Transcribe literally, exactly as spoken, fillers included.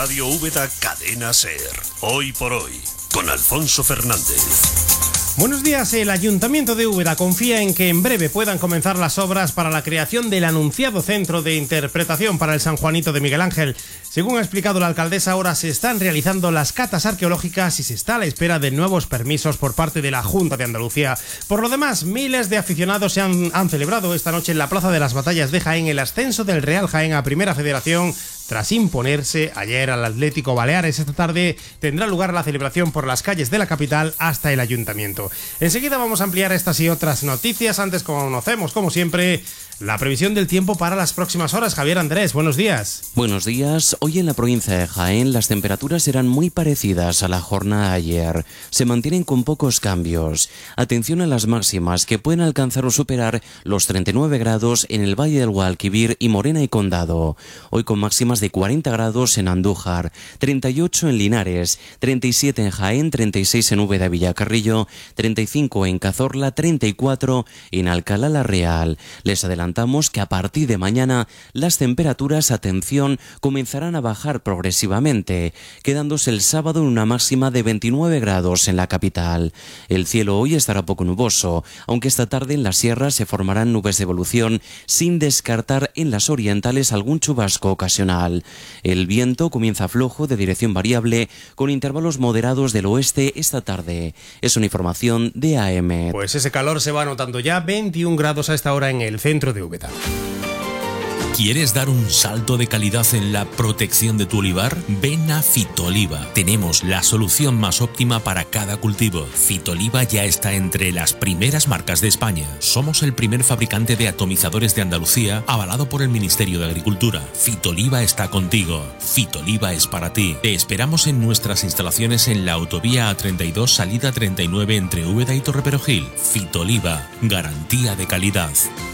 Radio Úbeda Cadena Ser. Hoy por hoy, con Alfonso Fernández. Buenos días. El Ayuntamiento de Úbeda confía en que en breve puedan comenzar las obras para la creación del anunciado Centro de Interpretación para el San Juanito de Miguel Ángel. Según ha explicado la alcaldesa, ahora se están realizando las catas arqueológicas y se está a la espera de nuevos permisos por parte de la Junta de Andalucía. Por lo demás, miles de aficionados se han, han celebrado esta noche en la Plaza de las Batallas de Jaén el ascenso del Real Jaén a Primera Federación tras imponerse ayer al Atlético Baleares. Esta tarde tendrá lugar la celebración por las calles de la capital hasta el Ayuntamiento. Enseguida vamos a ampliar estas y otras noticias. Antes conocemos, como siempre, la previsión del tiempo para las próximas horas. Javier Andrés, buenos días. Buenos días. Hoy en la provincia de Jaén las temperaturas serán muy parecidas a la jornada de ayer. Se mantienen con pocos cambios. Atención a las máximas, que pueden alcanzar o superar los treinta y nueve grados en el Valle del Guadalquivir y Morena y Condado. Hoy con máximas de cuarenta grados en Andújar, treinta y ocho en Linares, treinta y siete en Jaén, treinta y seis en Úbeda Villacarrillo, treinta y cinco en Cazorla, treinta y cuatro en Alcalá la Real. Les adelantamos que a partir de mañana las temperaturas, atención, comenzarán a bajar progresivamente, quedándose el sábado en una máxima de veintinueve grados en la capital. El cielo hoy estará poco nuboso, aunque esta tarde en las sierras se formarán nubes de evolución, sin descartar en las orientales algún chubasco ocasional. El viento comienza flojo de dirección variable, con intervalos moderados del oeste esta tarde. Es una información de A M. Pues ese calor se va notando ya, veintiún grados a esta hora en el centro de Úbeda. ¿Quieres dar un salto de calidad en la protección de tu olivar? Ven a Fitoliva. Tenemos la solución más óptima para cada cultivo. Fitoliva ya está entre las primeras marcas de España. Somos el primer fabricante de atomizadores de Andalucía, avalado por el Ministerio de Agricultura. Fitoliva está contigo. Fitoliva es para ti. Te esperamos en nuestras instalaciones en la autovía A treinta y dos, salida treinta y nueve entre Úbeda y Torreperogil. Fitoliva, garantía de calidad.